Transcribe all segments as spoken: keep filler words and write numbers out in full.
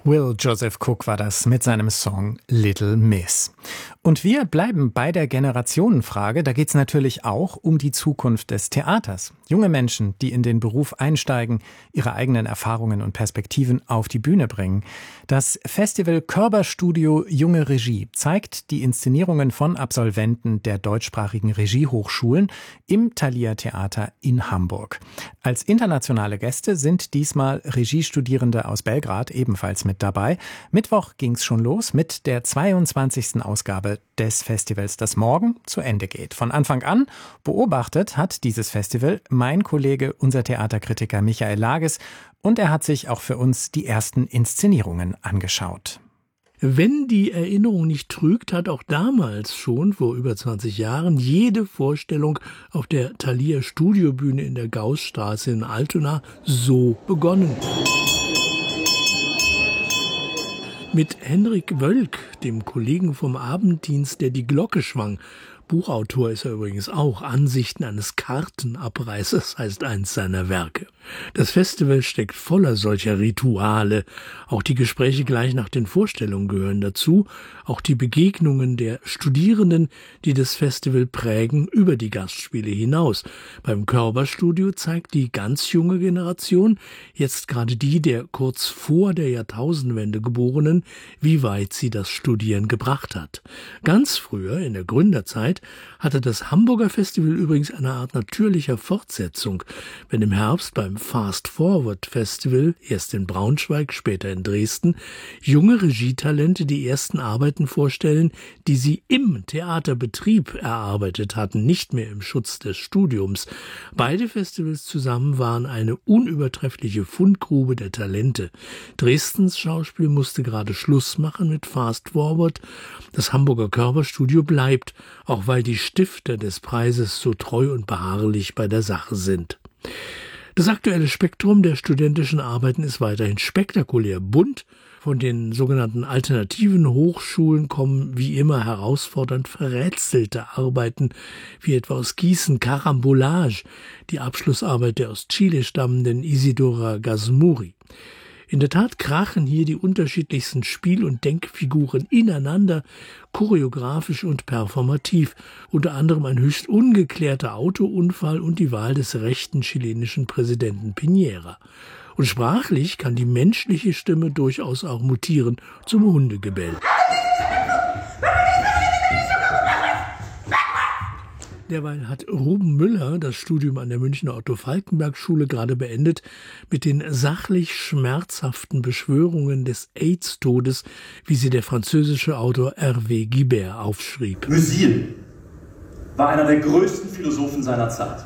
Will Joseph Cook war das mit seinem Song Little Miss. Und wir bleiben bei der Generationenfrage. Da geht es natürlich auch um die Zukunft des Theaters. Junge Menschen, die in den Beruf einsteigen, ihre eigenen Erfahrungen und Perspektiven auf die Bühne bringen. Das Festival Körber-Studio Junge Regie zeigt die Inszenierungen von Absolventen der deutschsprachigen Regiehochschulen im Thalia Theater in Hamburg. Als internationale Gäste sind diesmal Regiestudierende aus Belgrad ebenfalls mit dabei. Mittwoch ging's schon los mit der zweiundzwanzigsten Ausgabe des Festivals, das morgen zu Ende geht. Von Anfang an beobachtet hat dieses Festival mein Kollege, unser Theaterkritiker Michael Lages, und er hat sich auch für uns die ersten Inszenierungen angeschaut. Wenn die Erinnerung nicht trügt, hat auch damals schon, vor über zwanzig Jahren, jede Vorstellung auf der Thalia Studiobühne in der Gaußstraße in Altona so begonnen. Mit Henrik Wölk, dem Kollegen vom Abenddienst, der die Glocke schwang. Buchautor ist er übrigens auch. Ansichten eines Kartenabreißers heißt eins seiner Werke. Das Festival steckt voller solcher Rituale. Auch die Gespräche gleich nach den Vorstellungen gehören dazu. Auch die Begegnungen der Studierenden, die das Festival prägen, über die Gastspiele hinaus. Beim Körber-Studio zeigt die ganz junge Generation, jetzt gerade die der kurz vor der Jahrtausendwende Geborenen, wie weit sie das Studieren gebracht hat. Ganz früher, in der Gründerzeit, hatte das Hamburger Festival übrigens eine Art natürlicher Fortsetzung, wenn im Herbst beim Fast Forward Festival, erst in Braunschweig, später in Dresden, junge Regietalente die ersten Arbeiten vorstellen, die sie im Theaterbetrieb erarbeitet hatten, nicht mehr im Schutz des Studiums. Beide Festivals zusammen waren eine unübertreffliche Fundgrube der Talente. Dresdens Schauspiel musste gerade Schluss machen mit Fast Forward. Das Hamburger Körber-Studio bleibt, auch weil die Stifter des Preises so treu und beharrlich bei der Sache sind. Das aktuelle Spektrum der studentischen Arbeiten ist weiterhin spektakulär bunt. Von den sogenannten alternativen Hochschulen kommen wie immer herausfordernd verrätselte Arbeiten, wie etwa aus Gießen Carambolage, die Abschlussarbeit der aus Chile stammenden Isidora Gazmuri. In der Tat krachen hier die unterschiedlichsten Spiel- und Denkfiguren ineinander, choreografisch und performativ, unter anderem ein höchst ungeklärter Autounfall und die Wahl des rechten chilenischen Präsidenten Piñera. Und sprachlich kann die menschliche Stimme durchaus auch mutieren zum Hundegebell. Derweil hat Ruben Müller das Studium an der Münchner Otto-Falckenberg-Schule gerade beendet mit den sachlich schmerzhaften Beschwörungen des AIDS-Todes, wie sie der französische Autor Hervé Guibert aufschrieb. Musil war einer der größten Philosophen seiner Zeit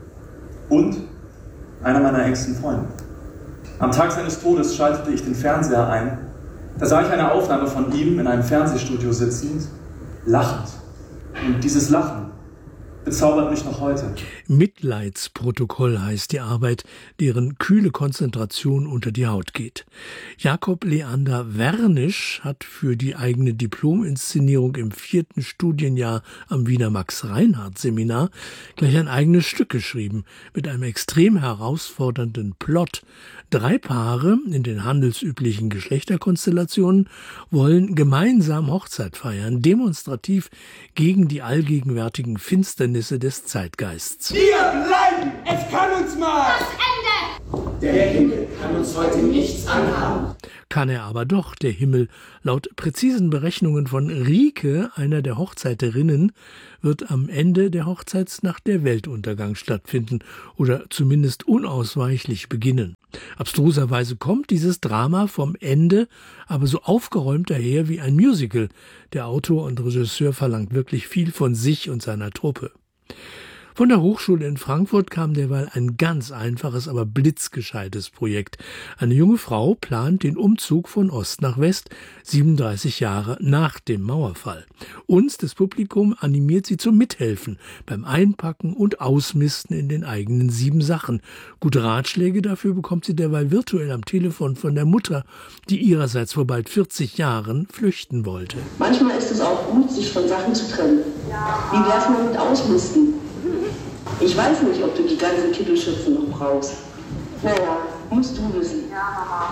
und einer meiner engsten Freunde. Am Tag seines Todes schaltete ich den Fernseher ein. Da sah ich eine Aufnahme von ihm in einem Fernsehstudio sitzend, lachend. Und dieses Lachen bezaubert mich noch heute. Mitleidsprotokoll heißt die Arbeit, deren kühle Konzentration unter die Haut geht. Jakob Leander Wernisch hat für die eigene Diplominszenierung im vierten Studienjahr am Wiener Max-Reinhardt-Seminar gleich ein eigenes Stück geschrieben, mit einem extrem herausfordernden Plot. Drei Paare in den handelsüblichen Geschlechterkonstellationen wollen gemeinsam Hochzeit feiern, demonstrativ gegen die allgegenwärtigen Finsternisse des Zeitgeists. Wir bleiben! Es kann uns mal! Das Ende! Der Himmel kann uns heute nichts anhaben. Kann er aber doch, der Himmel. Laut präzisen Berechnungen von Rike, einer der Hochzeiterinnen, wird am Ende der Hochzeitsnacht der Weltuntergang stattfinden oder zumindest unausweichlich beginnen. Abstruserweise kommt dieses Drama vom Ende aber so aufgeräumt daher wie ein Musical. Der Autor und Regisseur verlangt wirklich viel von sich und seiner Truppe. Von der Hochschule in Frankfurt kam derweil ein ganz einfaches, aber blitzgescheites Projekt. Eine junge Frau plant den Umzug von Ost nach West, siebenunddreißig Jahre nach dem Mauerfall. Uns, das Publikum, animiert sie zum Mithelfen beim Einpacken und Ausmisten in den eigenen sieben Sachen. Gute Ratschläge dafür bekommt sie derweil virtuell am Telefon von der Mutter, die ihrerseits vor bald vierzig Jahren flüchten wollte. Manchmal ist es auch gut, sich von Sachen zu trennen. Wie wär's mal mit Ausmisten? Ich weiß nicht, ob du die ganzen Kittelschürzen noch brauchst. Naja, musst du wissen. Ja, Mama.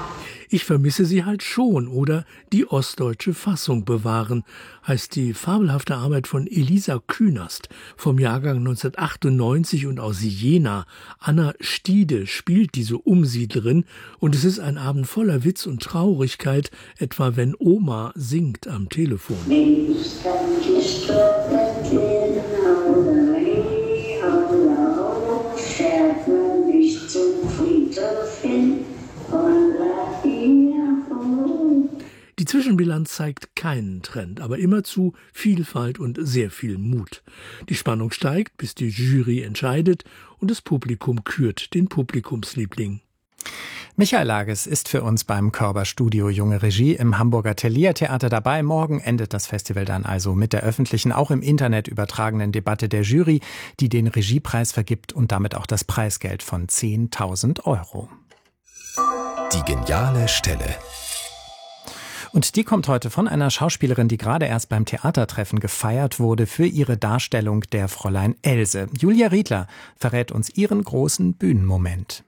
Ich vermisse sie halt schon oder die ostdeutsche Fassung bewahren, heißt die fabelhafte Arbeit von Elisa Künast vom Jahrgang neunzehnhundertachtundneunzig und aus Jena. Anna Stiede spielt diese Umsiedlerin und es ist ein Abend voller Witz und Traurigkeit, etwa wenn Oma singt am Telefon. Die Zwischenbilanz zeigt keinen Trend, aber immerzu Vielfalt und sehr viel Mut. Die Spannung steigt, bis die Jury entscheidet und das Publikum kürt den Publikumsliebling. Michael Lages ist für uns beim Körber-Studio Junge Regie im Hamburger Thalia-Theater dabei. Morgen endet das Festival dann also mit der öffentlichen, auch im Internet übertragenen Debatte der Jury, die den Regiepreis vergibt und damit auch das Preisgeld von zehntausend Euro. Die geniale Stelle. Und die kommt heute von einer Schauspielerin, die gerade erst beim Theatertreffen gefeiert wurde für ihre Darstellung der Fräulein Else. Julia Riedler verrät uns ihren großen Bühnenmoment.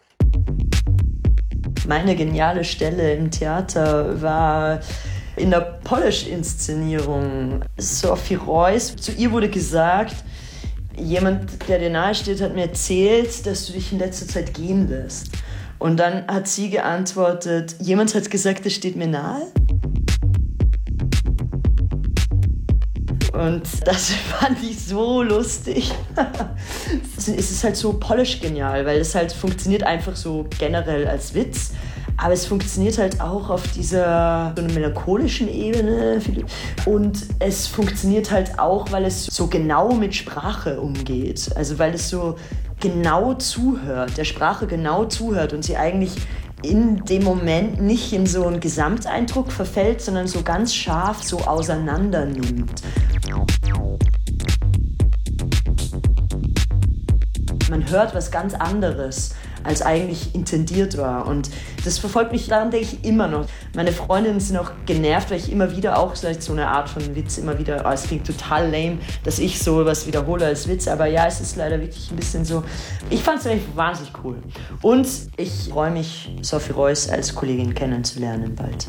Meine geniale Stelle im Theater war in der Polish-Inszenierung. Sophie Reuss, zu ihr wurde gesagt, jemand, der dir nahesteht, hat mir erzählt, dass du dich in letzter Zeit gehen lässt. Und dann hat sie geantwortet, jemand hat gesagt, das steht mir nahe. Und das fand ich so lustig. Es ist halt so Polish genial, weil es halt funktioniert einfach so generell als Witz. Aber es funktioniert halt auch auf dieser so einer melancholischen Ebene. Und es funktioniert halt auch, weil es so genau mit Sprache umgeht. Also weil es so genau zuhört, der Sprache genau zuhört und sie eigentlich in dem Moment nicht in so einen Gesamteindruck verfällt, sondern so ganz scharf so auseinander nimmt. Man hört was ganz anderes, als eigentlich intendiert war. Und das verfolgt mich, daran denke ich immer noch. Meine Freundinnen sind auch genervt, weil ich immer wieder auch vielleicht so eine Art von Witz immer wieder, oh, es klingt total lame, dass ich so was wiederhole als Witz, aber ja, es ist leider wirklich ein bisschen so, ich fand es eigentlich wahnsinnig cool. Und ich freue mich, Sophie Reuss als Kollegin kennenzulernen bald.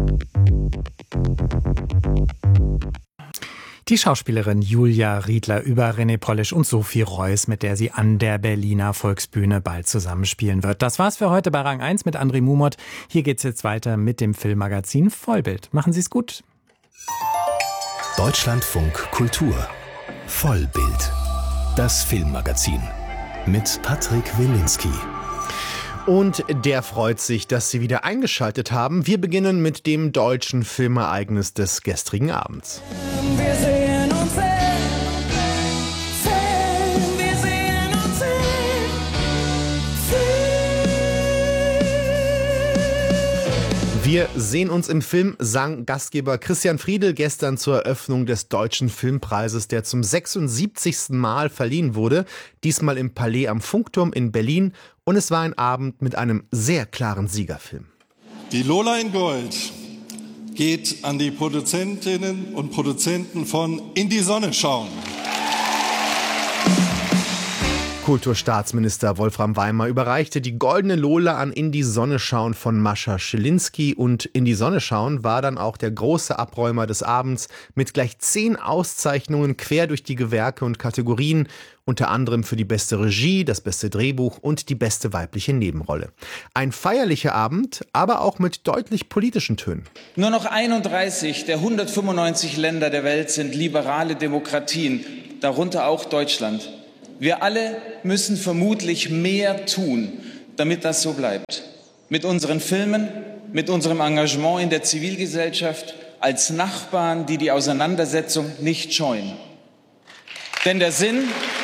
Die Schauspielerin Julia Riedler über René Polish und Sophie Reuss, mit der sie an der Berliner Volksbühne bald zusammenspielen wird. Das war's für heute bei Rang eins mit André Mumot. Hier geht's jetzt weiter mit dem Filmmagazin Vollbild. Machen Sie's gut. Deutschlandfunk Kultur. Vollbild. Das Filmmagazin. Mit Patrick Wilinski. Und der freut sich, dass Sie wieder eingeschaltet haben. Wir beginnen mit dem deutschen Filmereignis des gestrigen Abends. Wir sehen uns hin, hin, wir sehen uns hin, hin. Wir sehen uns im Film, sang Gastgeber Christian Friedel gestern zur Eröffnung des Deutschen Filmpreises, der zum sechsundsiebzigsten Mal verliehen wurde. Diesmal im Palais am Funkturm in Berlin. Und es war ein Abend mit einem sehr klaren Siegerfilm. Die Lola in Gold geht an die Produzentinnen und Produzenten von In die Sonne schauen. Kulturstaatsminister Wolfram Weimer überreichte die Goldene Lola an In die Sonne schauen von Mascha Schilinski. Und In die Sonne schauen war dann auch der große Abräumer des Abends mit gleich zehn Auszeichnungen quer durch die Gewerke und Kategorien, unter anderem für die beste Regie, das beste Drehbuch und die beste weibliche Nebenrolle. Ein feierlicher Abend, aber auch mit deutlich politischen Tönen. Nur noch einunddreißig der hundertfünfundneunzig Länder der Welt sind liberale Demokratien, darunter auch Deutschland. Wir alle müssen vermutlich mehr tun, damit das so bleibt. Mit unseren Filmen, mit unserem Engagement in der Zivilgesellschaft, als Nachbarn, die die Auseinandersetzung nicht scheuen. Denn der Sinn,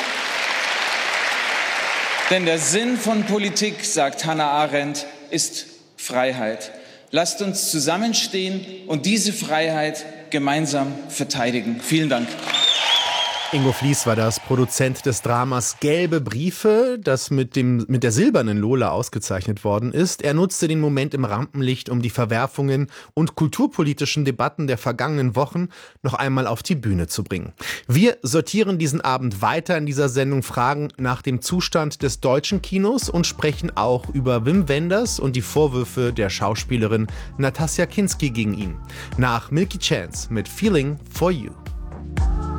denn der Sinn von Politik, sagt Hannah Arendt, ist Freiheit. Lasst uns zusammenstehen und diese Freiheit gemeinsam verteidigen. Vielen Dank. Ingo Fliess war das, Produzent des Dramas Gelbe Briefe, das mit, dem, mit der silbernen Lola ausgezeichnet worden ist. Er nutzte den Moment im Rampenlicht, um die Verwerfungen und kulturpolitischen Debatten der vergangenen Wochen noch einmal auf die Bühne zu bringen. Wir sortieren diesen Abend weiter in dieser Sendung, Fragen nach dem Zustand des deutschen Kinos und sprechen auch über Wim Wenders und die Vorwürfe der Schauspielerin Natasja Kinski gegen ihn. Nach Milky Chance mit Feeling for You.